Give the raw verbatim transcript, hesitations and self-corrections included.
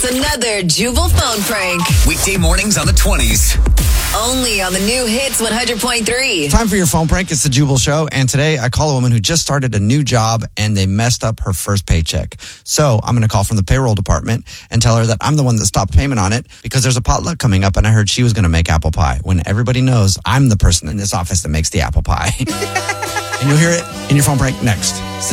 another Jubal phone prank. Weekday mornings on the twenties. Only on the new Hits one hundred point three. Time for your phone prank. It's the Jubal Show. And today I call a woman who just started a new job and they messed up her first paycheck. So I'm going to call from the payroll department and tell her that I'm the one that stopped payment on it because there's a potluck coming up and I heard she was going to make apple pie when everybody knows I'm the person in this office that makes the apple pie. And you'll hear it in your phone prank next.